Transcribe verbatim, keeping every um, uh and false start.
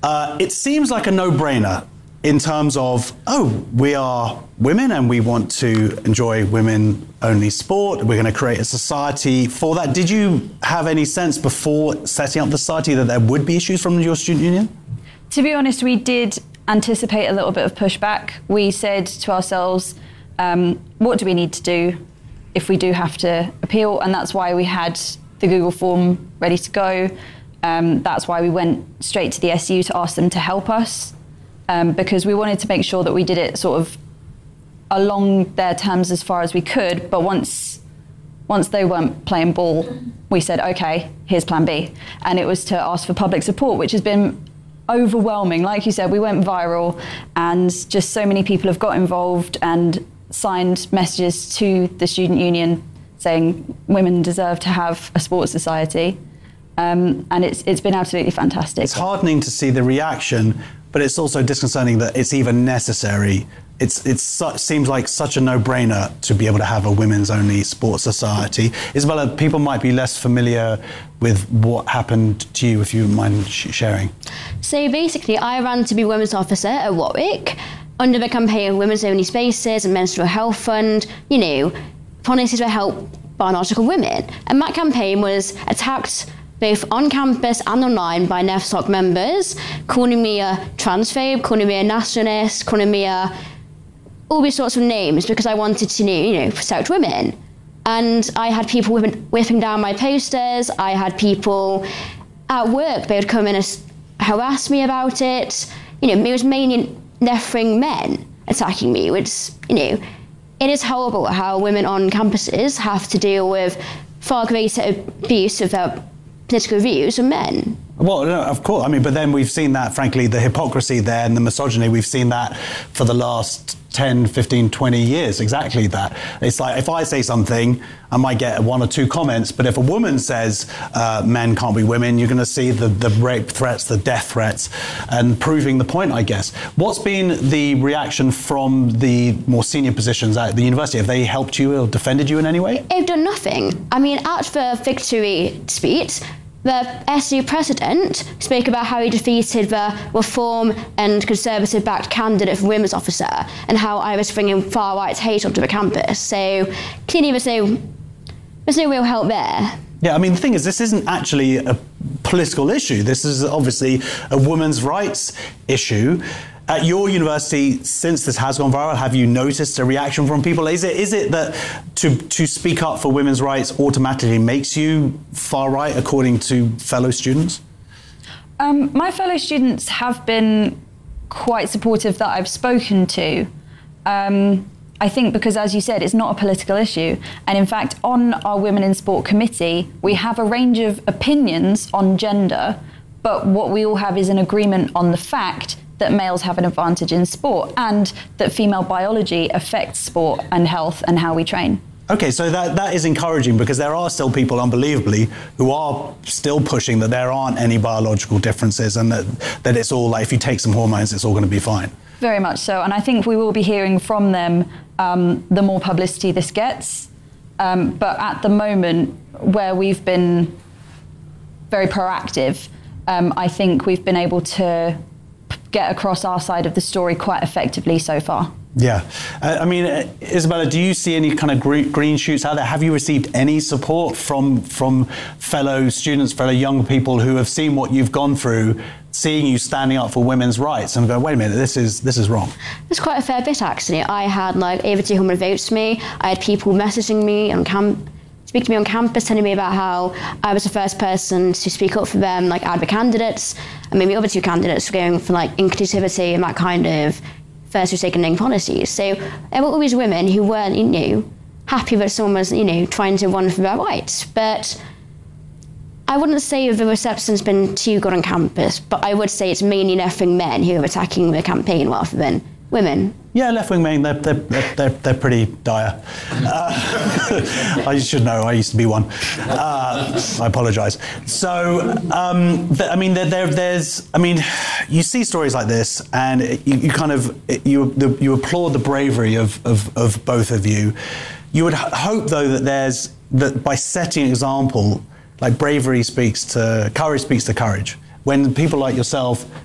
Uh, it seems like a no-brainer in terms of, oh, we are women and we want to enjoy women-only sport. We're going to create a society for that. Did you have any sense before setting up the society that there would be issues from your student union? To be honest, we did anticipate a little bit of pushback. We said to ourselves, um, what do we need to do if we do have to appeal? And that's why we had the Google form ready to go. Um, that's why we went straight to the S U to ask them to help us. Um, because we wanted to make sure that we did it sort of along their terms as far as we could, but once once they weren't playing ball, we said, okay, here's plan B. And it was to ask for public support, which has been overwhelming. Like you said, we went viral and just so many people have got involved and signed messages to the student union saying women deserve to have a sports society. Um, and it's it's been absolutely fantastic. It's heartening to see the reaction, but it's also disconcerting that it's even necessary. It's it's su- seems like such a no-brainer to be able to have a women's-only sports society. Isabella, people might be less familiar with what happened to you, if you mind sh- sharing. So basically, I ran to be women's officer at Warwick under the campaign of Women's-Only Spaces and Menstrual Health Fund, you know, policies to help biological women. And that campaign was attacked both on campus and online by NEFSOC members, calling me a transphobe, calling me a nationalist, calling me a all these sorts of names because I wanted to, you know, protect women. And I had people whipping, whipping down my posters. I had people at work, they would come in and harass me about it. You know, it was mainly left-wing men attacking me, which, you know, it is horrible how women on campuses have to deal with far greater abuse of their political views of men. Well, no, of course. I mean, but then we've seen that, frankly, the hypocrisy there and the misogyny, we've seen that for the last ten, fifteen, twenty years, exactly that. It's like, if I say something, I might get one or two comments, but if a woman says uh, men can't be women, you're going to see the, the rape threats, the death threats, and proving the point, I guess. What's been the reaction from the more senior positions at the university? Have they helped you or defended you in any way? They've done nothing. I mean, at the victory speech, the S U president spoke about how he defeated the Reform and Conservative-backed candidate for Women's Officer and how I was bringing far-right hate onto the campus. So clearly there's no, there's no real help there. Yeah, I mean, the thing is, this isn't actually a political issue. This is obviously a women's rights issue. At your university, since this has gone viral, have you noticed a reaction from people? Is it is it that to to speak up for women's rights automatically makes you far right, according to fellow students? Um, my fellow students have been quite supportive that I've spoken to. Um, I think because, as you said, it's not a political issue. And in fact, on our Women in Sport committee, we have a range of opinions on gender, but what we all have is an agreement on the fact that males have an advantage in sport and that female biology affects sport and health and how we train. Okay, so that, that is encouraging because there are still people, unbelievably, who are still pushing that there aren't any biological differences and that, that it's all like, if you take some hormones, it's all going to be fine. Very much so. And I think we will be hearing from them um, the more publicity this gets. Um, but at the moment, where we've been very proactive, um, I think we've been able to get across our side of the story quite effectively so far. Yeah. Uh, I mean, uh, Isabella, do you see any kind of green, green shoots out there? Have you received any support from from fellow students, fellow young people who have seen what you've gone through, seeing you standing up for women's rights and go, wait a minute, this is this is wrong? There's quite a fair bit, actually. I had like over two hundred votes for me. I had people messaging me on camp, speaking to me on campus, telling me about how I was the first person to speak up for them, like other candidates, and maybe other two candidates were going for like inclusivity and that kind of first or second name policies. So there were always women who weren't, you know, happy that someone was, you know, trying to run for their rights. But I wouldn't say the reception's been too good on campus, but I would say it's mainly left-wing men who are attacking the campaign rather than women. Yeah, left-wing men, they're, they're, they're, they're pretty dire. Uh, I should know, I used to be one. Uh, I apologise. So, um, th- I mean, there, there, there's, I mean, you see stories like this and you, you kind of, you, the, you applaud the bravery of, of, of both of you. You would h- hope, though, that there's, that by setting an example, like bravery speaks to, courage speaks to courage. When people like yourself